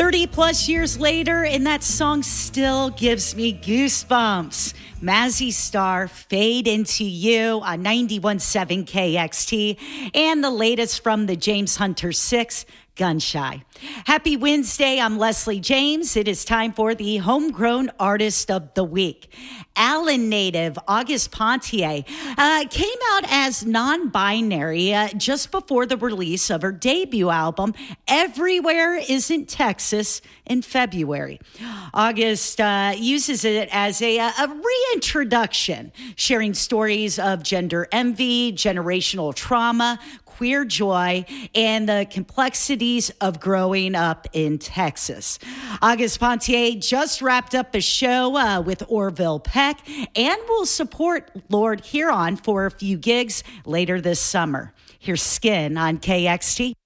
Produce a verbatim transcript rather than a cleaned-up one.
thirty plus years later, and that song still gives me goosebumps. Mazzy Star, Fade Into You on ninety-one point seven K X T, and the latest from the James Hunter six, Gun Shy. Happy Wednesday. I'm Leslie James. It is time for the Homegrown Artist of the Week. Allen native August Pontier uh, came out as non-binary uh, just before the release of her debut album, Everywhere Isn't Texas, in February. August uh, uses it as a, a reintroduction, sharing stories of gender envy, generational trauma, queer joy, and the complexities of growing up in Texas. August Pontier just wrapped up a show uh, with Orville Peck and will support Lord Huron for a few gigs later this summer. Here's Skin on K X T.